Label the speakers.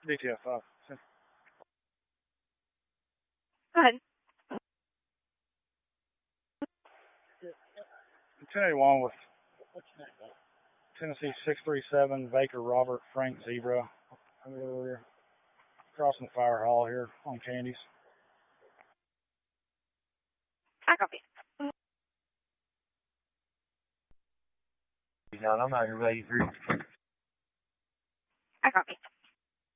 Speaker 1: DTF 5.
Speaker 2: Go ahead.
Speaker 1: 1081 with Tennessee 637, Baker Robert Frank Zebra. We're crossing the fire hall here on Candies.
Speaker 2: I copy.
Speaker 3: I'm out here ready for